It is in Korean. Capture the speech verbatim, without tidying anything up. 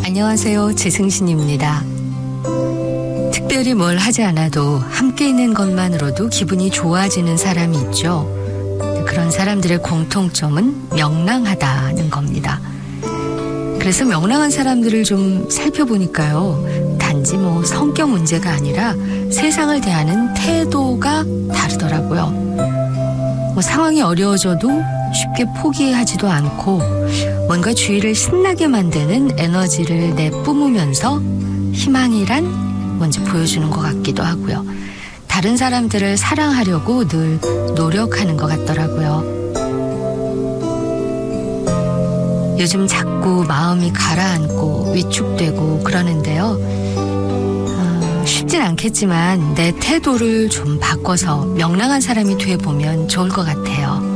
안녕하세요. 지승신입니다. 특별히 뭘 하지 않아도 함께 있는 것만으로도 기분이 좋아지는 사람이 있죠. 그런 사람들의 공통점은 명랑하다는 겁니다. 그래서 명랑한 사람들을 좀 살펴보니까요. 단지 뭐 성격 문제가 아니라 세상을 대하는 태도가 다르더라고요. 뭐 상황이 어려워져도 쉽게 포기하지도 않고 뭔가 주위를 신나게 만드는 에너지를 내뿜으면서 희망이란 뭔지 보여주는 것 같기도 하고요. 다른 사람들을 사랑하려고 늘 노력하는 것 같더라고요. 요즘 자꾸 마음이 가라앉고 위축되고 그러는데요. 어, 쉽진 않겠지만 내 태도를 좀 바꿔서 명랑한 사람이 돼보면 좋을 것 같아요.